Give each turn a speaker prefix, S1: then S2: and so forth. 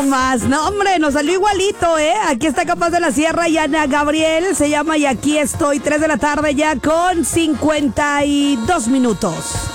S1: más. No, hombre, nos salió igualito, ¿eh? Aquí está Capaz de la Sierra y Ana Gabriel. Se llama Y aquí estoy, 3 de la tarde ya con 52 minutos.